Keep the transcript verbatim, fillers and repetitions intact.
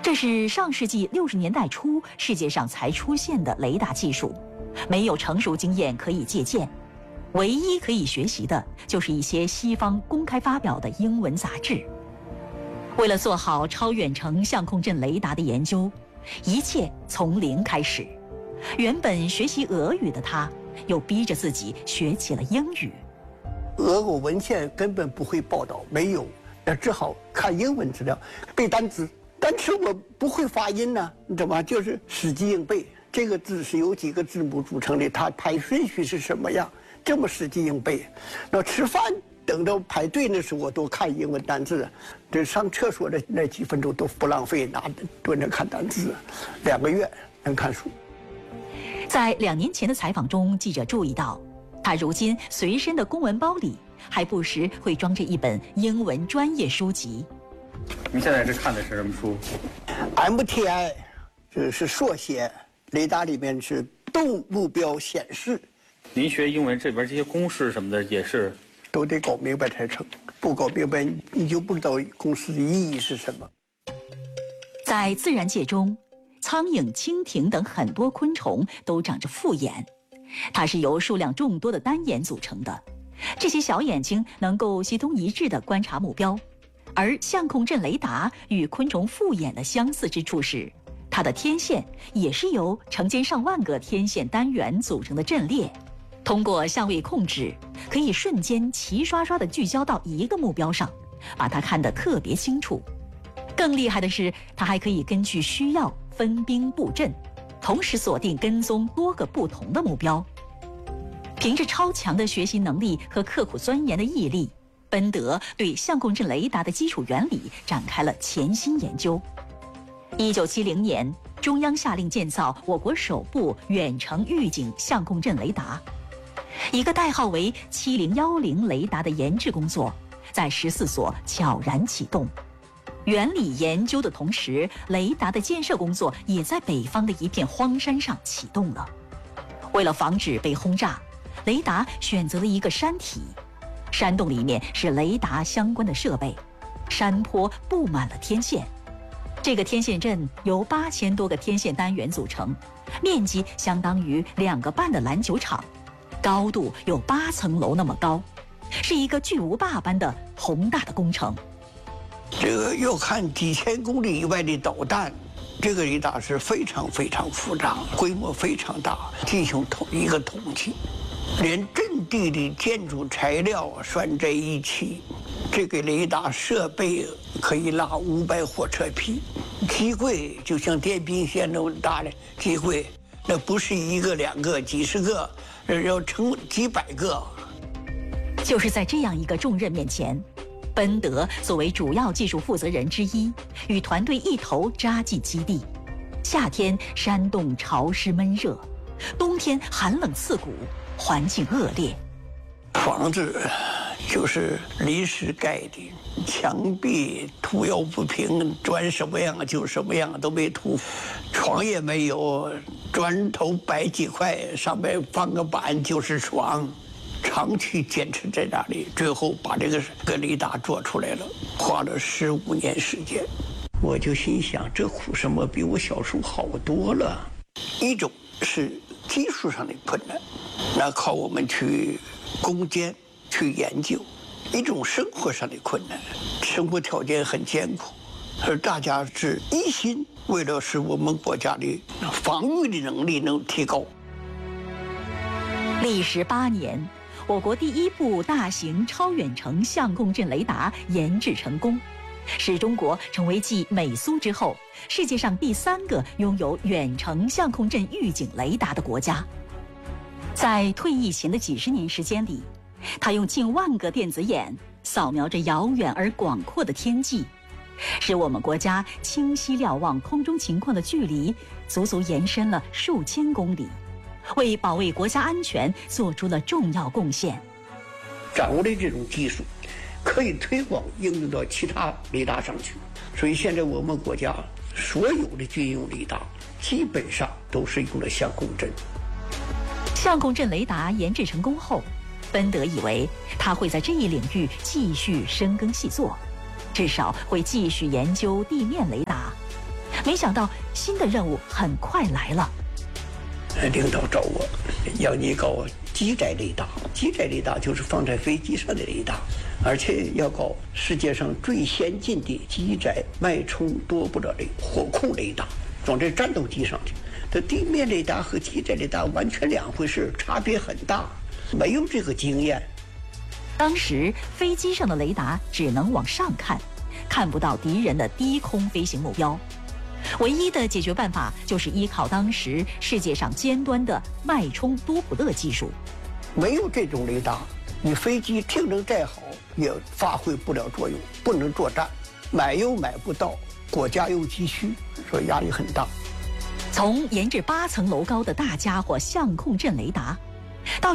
这是上世纪六十年代初世界上才出现的雷达技术，没有成熟经验可以借鉴，唯一可以学习的就是一些西方公开发表的英文杂志。为了做好超远程相控阵雷达的研究，一切从零开始。原本学习俄语的他，又逼着自己学起了英语。 俄国文献根本不会报道，没有，那只好看英文资料，背单词。但是我不会发音呢，你知道吗？就是死记硬背。这个字是由几个字母组成的，它排顺序是什么样，这么死记硬背。那吃饭等着排队那时候，我都看英文单词。这上厕所的那几分钟都不浪费，拿蹲着看单词，两个月能看书。 在两年前的采访中，记者注意到，他如今随身的公文包里还不时会装着一本英文专业书籍。 您现在这看的是什么书 ？M T I， 这是缩写，雷达里面是动目标显示。 您学英文这边这些公式什么的也是， 都得搞明白才成，不搞明白你就不知道公式的意义是什么。 在自然界中，苍蝇、蜻蜓等很多昆虫都长着复眼，它是由数量众多的单眼组成的。这些小眼睛能够协同一致地观察目标。而相控阵雷达与昆虫复眼的相似之处是，它的天线也是由成千上万个天线单元组成的阵列，通过相位控制，可以瞬间齐刷刷地聚焦到一个目标上，把它看得特别清楚。更厉害的是，它还可以根据需要分兵布阵，同时锁定跟踪多个不同的目标。凭着超强的学习能力和刻苦钻研的毅力，奔德对相控阵雷达的基础原理展开了潜心研究。一九七零年，中央下令建造我国首部远程预警相控阵雷达。一个代号为七零一零雷达的研制工作，在十四所悄然启动。原理研究的同时，雷达的建设工作也在北方的一片荒山上启动了。为了防止被轰炸，雷达选择了一个山体。山洞里面是雷达相关的设备，山坡布满了天线。这个天线阵由八千多个天线单元组成，面积相当于两个半的篮球场，高度有八层楼那么高，是一个巨无霸般的宏大的工程。 这个要看几千公里以外的导弹，这个雷达是非常非常复杂，规模非常大，进行统一个统计。连阵地的建筑材料算在一起，这个雷达设备可以拉五百火车皮，机柜就像电冰箱那么大的机柜，那不是一个两个几十个，要成几百个。 就是在这样一个重任面前，奔德作为主要技术负责人之一，与团队一头扎进基地。夏天山洞潮湿闷热，冬天寒冷刺骨，环境恶劣。 房子就是临时盖的，墙壁涂药不平，砖什么样就什么样，都没涂。床也没有，砖头摆几块，上面放个板就是床。长期坚持在那里，最后把这个个雷达做出来了，花了十五年时间。我就心想，这苦什么比我小时候好多了。一种是技术上的困难，那靠我们去攻坚去研究；一种生活上的困难，生活条件很艰苦，而大家是一心为了使我们国家的防御的能力能提高。 历时八年，我国第一部大型超远程相控阵雷达研制成功，使中国成为继美苏之后世界上第三个拥有远程相控阵预警雷达的国家。在退役前的几十年时间里，他用近万个电子眼扫描着遥远而广阔的天际，使我们国家清晰瞭望空中情况的距离足足延伸了数千公里，为保卫国家安全做出了重要贡献。 掌握的这种技术可以推广应用到其他雷达上去，所以现在我们国家所有的军用雷达基本上都是用了相控阵。 相控阵雷达研制成功后，奔德以为他会在这一领域继续深耕细作，至少会继续研究地面雷达。 没想到新的任务很快来了。 领导找我，要你搞机载雷达。机载雷达就是放在飞机上的雷达，而且要搞世界上最先进的机载脉冲多波雷火控雷达，装在战斗机上去。这地面雷达和机载雷达完全两回事，差别很大，没有这个经验。 当时飞机上的雷达只能往上看，看不到敌人的低空飞行目标。唯一的解决办法就是依靠当时世界上尖端的脉冲多普勒技术。 没有这种雷达，你飞机性能再好也发挥不了作用，不能作战，买又买不到，国家又急需，所以压力很大。 从研制八层楼高的大家伙相控阵雷达，到